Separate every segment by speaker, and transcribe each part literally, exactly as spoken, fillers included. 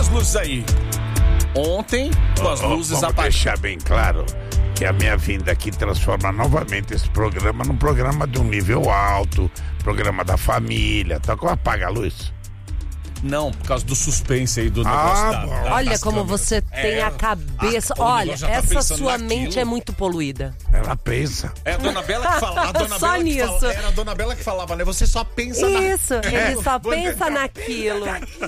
Speaker 1: luzes aí. Ontem, com as
Speaker 2: oh,
Speaker 1: luzes
Speaker 2: vamos
Speaker 1: apagadas.
Speaker 2: deixar bem claro que a minha vinda aqui transforma novamente esse programa num programa de um nível alto, programa da família, tá? Como apaga a luz?
Speaker 1: Não, por causa do suspense aí do negócio
Speaker 2: Ah,
Speaker 1: da,
Speaker 2: bom.
Speaker 1: da,
Speaker 3: Olha
Speaker 1: das
Speaker 3: como
Speaker 1: câmeras.
Speaker 3: você tem
Speaker 1: É,
Speaker 3: a cabeça.
Speaker 1: a- o
Speaker 3: Olha,
Speaker 1: negócio já tá
Speaker 3: essa
Speaker 1: pensando
Speaker 3: sua
Speaker 1: naquilo.
Speaker 3: mente é muito poluída.
Speaker 2: Ela pensa.
Speaker 1: É a dona Bela que fala. A dona
Speaker 3: Só
Speaker 1: Bela que
Speaker 3: nisso.
Speaker 1: fala. Era a dona Bela que falava, né? Você só pensa na...
Speaker 3: Isso, ele só
Speaker 1: Vou
Speaker 3: pensa
Speaker 1: tentar-
Speaker 3: naquilo.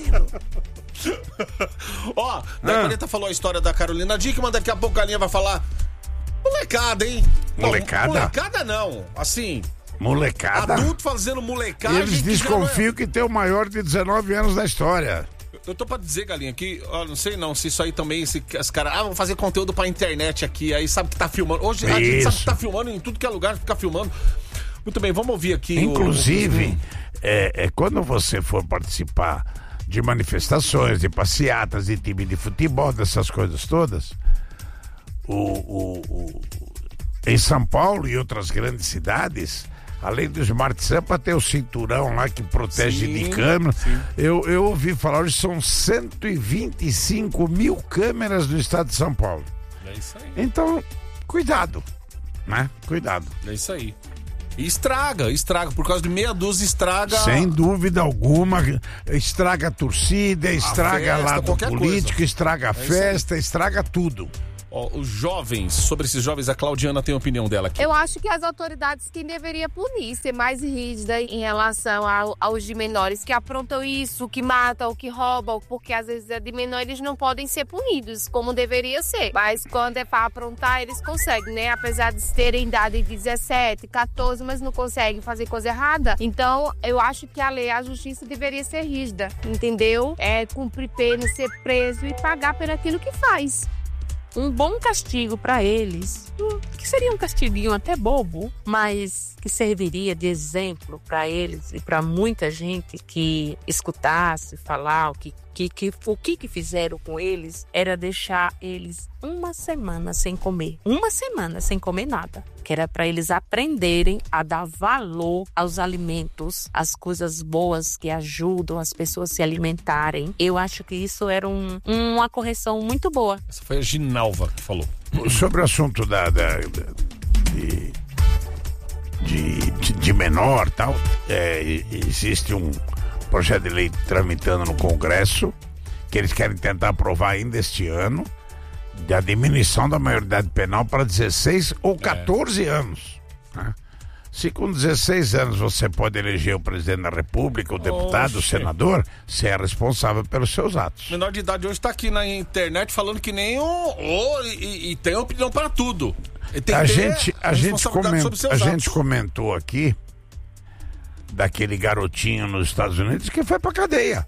Speaker 1: Ó, daí a Bonita falou a história da Carolina Dickmann, daqui a pouco a Galinha vai falar. Molecada, hein?
Speaker 2: Molecada?
Speaker 1: Não, molecada não. Assim,
Speaker 2: Molecada.
Speaker 1: adulto fazendo molecagem.
Speaker 2: Eles
Speaker 1: que já
Speaker 2: desconfiam que tem o maior de dezenove anos da história.
Speaker 1: não é- Eu tô pra dizer, Galinha, que, ó, não sei não, se isso aí também, se os caras, ah, vão fazer conteúdo pra internet aqui, aí sabe que tá filmando. Hoje a gente sabe
Speaker 2: Isso.
Speaker 1: que tá filmando em tudo que é lugar, fica filmando. Muito bem, vamos ouvir aqui.
Speaker 2: Inclusive,
Speaker 1: o...
Speaker 2: é, é, quando você for participar de manifestações, de passeatas, de time de futebol, dessas coisas todas, o, o, o- em São Paulo e outras grandes cidades, além do Smart Sampa, tem o cinturão lá que protege
Speaker 1: Sim,
Speaker 2: de câmera.
Speaker 1: sim.
Speaker 2: Eu, eu ouvi falar, hoje são cento e vinte e cinco mil câmeras no estado de São Paulo.
Speaker 1: É isso aí.
Speaker 2: Então, cuidado, né? Cuidado.
Speaker 1: É isso aí. E estraga, estraga. Por causa de meia dúzia, estraga.
Speaker 2: Sem dúvida alguma, estraga a torcida, estraga
Speaker 1: festa,
Speaker 2: lado
Speaker 1: qualquer
Speaker 2: político,
Speaker 1: coisa.
Speaker 2: estraga a
Speaker 1: isso aí.
Speaker 2: festa, estraga tudo.
Speaker 1: Ó, os jovens, sobre esses jovens, a Claudiana tem a opinião dela aqui.
Speaker 4: Eu acho que as autoridades quem deveria punir, ser mais rígida em relação ao, aos de menores que aprontam isso, que matam, que roubam, porque às vezes de menores não podem ser punidos como deveria ser. Mas quando é para aprontar, eles conseguem, né? Apesar de terem idade de dezessete, quatorze, mas não conseguem fazer coisa errada. Então, eu acho que a lei, a justiça deveria ser rígida, entendeu? É cumprir pena, ser preso e pagar por aquilo que faz.
Speaker 5: Um bom castigo para eles, que seria um castiguinho até bobo, mas que serviria de exemplo para eles e para muita gente que escutasse falar o que, que, que, o que, que fizeram com eles, era deixar eles uma semana sem comer. Uma semana sem comer nada. Que era para eles aprenderem a dar valor aos alimentos, às coisas boas que ajudam as pessoas a se alimentarem. Eu acho que isso era um, uma correção muito boa.
Speaker 1: Essa foi a Ginalva que falou.
Speaker 2: Sobre o assunto da, da- da- de, de, de- de menor tal, é, e- existe um projeto de lei tramitando no Congresso que eles querem tentar aprovar ainda este ano, da diminuição da maioridade penal para dezesseis ou quatorze anos, né? Se com dezesseis anos você pode eleger o presidente da República, o deputado, o
Speaker 1: Oxe.
Speaker 2: senador, você é responsável pelos seus atos.
Speaker 1: Menor de idade hoje tá aqui na internet falando que nem o. o- e, e tem opinião para tudo. E tem
Speaker 2: A
Speaker 1: que ter
Speaker 2: gente, a, gente
Speaker 1: responsabilidade
Speaker 2: comen-
Speaker 1: sobre seus
Speaker 2: a
Speaker 1: atos.
Speaker 2: gente comentou aqui daquele garotinho nos Estados Unidos que foi pra cadeia.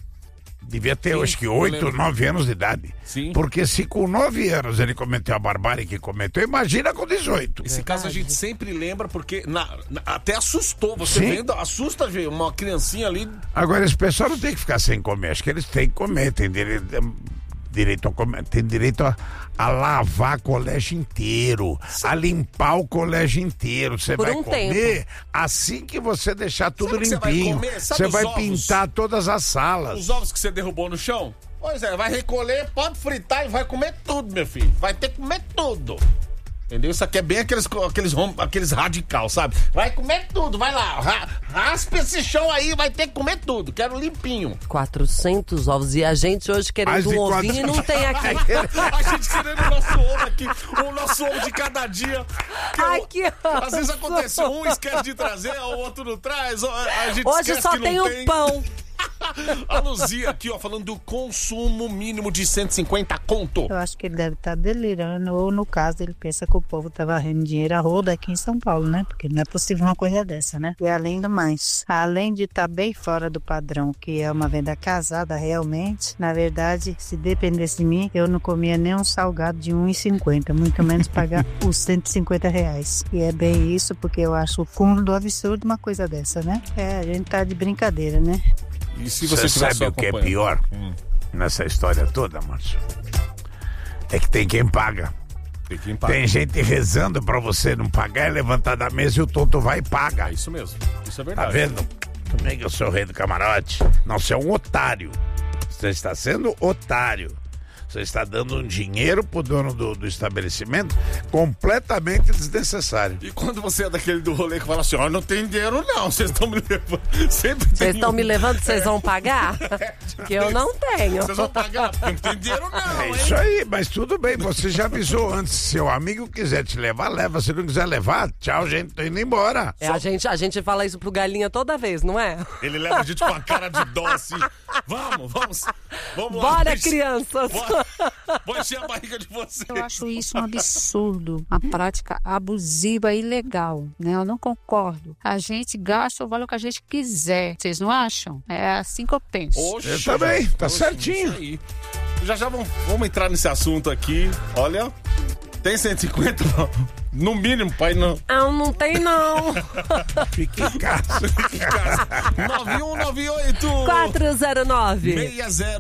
Speaker 2: Devia ter,
Speaker 1: Sim,
Speaker 2: acho que,
Speaker 1: eu
Speaker 2: oito,
Speaker 1: lembro.
Speaker 2: nove anos de idade.
Speaker 1: Sim.
Speaker 2: Porque se com nove anos ele cometeu a barbárie que cometeu, imagina com dezoito.
Speaker 1: Esse caso a gente sempre lembra porque na- na- até assustou. Você
Speaker 2: Sim.
Speaker 1: vendo, assusta ver uma criancinha ali.
Speaker 2: Agora, esse pessoal não tem que ficar sem comer. Acho que eles têm que comer. Tem direito, direito a comer. Tem direito a, a lavar colégio inteiro. A limpar o colégio inteiro. Você
Speaker 3: Por
Speaker 2: vai
Speaker 3: um
Speaker 2: comer assim que você deixar tudo
Speaker 1: Sabe o que você vai
Speaker 2: limpinho.
Speaker 1: comer? Sabe
Speaker 2: Você
Speaker 1: os
Speaker 2: vai
Speaker 1: ovos?
Speaker 2: pintar todas as salas.
Speaker 1: Os ovos que você derrubou no chão? Pois é, vai recolher, pode fritar e vai comer tudo, meu filho. Vai ter que comer tudo. Entendeu? Isso aqui é bem aqueles, aqueles, rom- aqueles radical, sabe? Vai comer tudo, vai lá. Ra, raspa esse chão aí, vai ter que comer tudo. Quero limpinho.
Speaker 3: quatrocentos ovos. E a gente hoje
Speaker 2: Mais
Speaker 3: querendo
Speaker 2: de
Speaker 3: um ovinho e não tem aqui.
Speaker 1: A gente querendo o nosso ovo aqui, o nosso ovo de cada dia. Que
Speaker 3: Ai,
Speaker 1: o-
Speaker 3: que
Speaker 1: Às vezes
Speaker 3: ranço.
Speaker 1: acontece, um esquece de trazer, o outro não traz. A gente
Speaker 3: Hoje
Speaker 1: esquece
Speaker 3: só
Speaker 1: que não
Speaker 3: tem o pão.
Speaker 1: A Luzia aqui, ó, falando do consumo mínimo de cento e cinquenta conto.
Speaker 6: Eu acho que ele deve estar delirando, ou no caso ele pensa que o povo tá varrendo dinheiro a roda aqui em São Paulo, né? Porque não é possível uma coisa dessa, né? E além do mais, além de estar bem fora do padrão, que é uma venda casada realmente, na verdade, se dependesse de mim, eu não comia nem um salgado de um real e cinquenta, muito menos pagar os cento e cinquenta reais. E é bem isso, porque eu acho o cúmulo do absurdo uma coisa dessa, né? É, a gente tá de brincadeira, né?
Speaker 1: E se
Speaker 2: Você
Speaker 1: você tiver
Speaker 2: sabe
Speaker 1: só
Speaker 2: o que é
Speaker 1: acompanhando?
Speaker 2: pior
Speaker 1: Hum.
Speaker 2: nessa história toda, Márcio? É que tem quem paga.
Speaker 1: Tem que empatar.
Speaker 2: Tem gente rezando pra você não pagar, é levantar da mesa e o tonto vai e paga.
Speaker 1: É isso mesmo. Isso é
Speaker 2: Tá
Speaker 1: verdade.
Speaker 2: vendo? Também que eu sou o rei do camarote. Não, você é um otário. Você está sendo otário. Você está dando um dinheiro pro dono do, do estabelecimento completamente desnecessário.
Speaker 1: E quando você é daquele do rolê que fala assim, ó, oh, não tem dinheiro não, vocês estão me levando. Sempre
Speaker 3: Vocês estão um... me levando, vocês vão pagar? Que eu não tenho.
Speaker 1: Vocês vão pagar, porque não tem dinheiro não.
Speaker 2: É
Speaker 1: hein?
Speaker 2: isso aí, mas tudo bem, você já avisou antes. Se seu amigo quiser te levar, leva. Se não quiser levar, tchau, gente, tô indo embora.
Speaker 3: É, Só... a, gente, a gente fala isso pro Galinha toda vez, não é?
Speaker 1: Ele leva a gente com a cara de dó assim. Vamos, vamos, vamos
Speaker 3: lá. Bora,
Speaker 1: bicho.
Speaker 3: crianças.
Speaker 1: Bora. Vou encher a barriga de vocês.
Speaker 6: Eu acho isso um absurdo, uma prática abusiva e ilegal, né? Eu não concordo. A gente gasta o valor que a gente quiser. Vocês não acham? É assim que eu penso.
Speaker 1: Oxe,
Speaker 2: eu também, já, tá
Speaker 1: oxe,
Speaker 2: certinho.
Speaker 1: Já já vamos, vamos entrar nesse assunto aqui. Olha, tem cento e cinquenta? No mínimo, pai, não.
Speaker 3: Não, não tem não.
Speaker 2: Fique em casa.
Speaker 1: Fique em casa. nove um nove oito
Speaker 3: quatro zero nove
Speaker 1: seis zero